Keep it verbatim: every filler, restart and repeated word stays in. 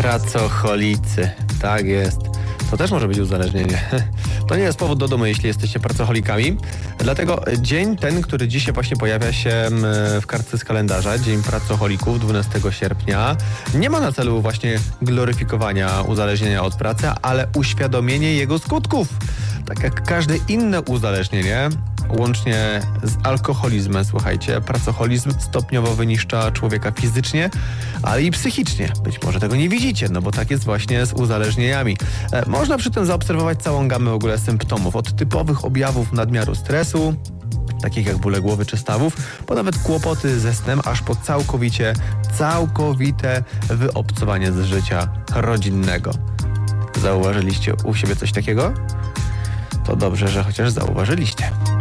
Pracocholicy, tak jest. To też może być uzależnienie. To nie jest powód do dumy, jeśli jesteście pracocholikami. Dlatego dzień ten, który dzisiaj właśnie pojawia się w kartce z kalendarza, Dzień Pracocholików, dwunastego sierpnia, nie ma na celu właśnie gloryfikowania uzależnienia od pracy, ale uświadomienie jego skutków. Tak jak każde inne uzależnienie, łącznie z alkoholizmem, słuchajcie, pracoholizm stopniowo wyniszcza człowieka fizycznie, ale i psychicznie. Być może tego nie widzicie, no bo tak jest właśnie z uzależnieniami. E, można przy tym zaobserwować całą gamę w ogóle symptomów, od typowych objawów nadmiaru stresu, takich jak bóle głowy czy stawów, po nawet kłopoty ze snem, aż po całkowicie, całkowite wyobcowanie z życia rodzinnego. Zauważyliście u siebie coś takiego? To dobrze, że chociaż zauważyliście.